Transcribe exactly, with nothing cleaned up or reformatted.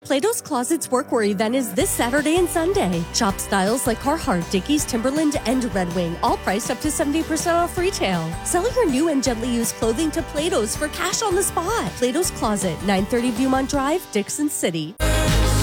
Plato's Closet's Workwear event is this Saturday and Sunday. Shop styles like Carhartt, Dickies, Timberland, and Red Wing, all priced up to seventy percent off retail. Sell your new and gently used clothing to Plato's for cash on the spot. Plato's Closet, nine thirty Viewmont Drive, Dixon City.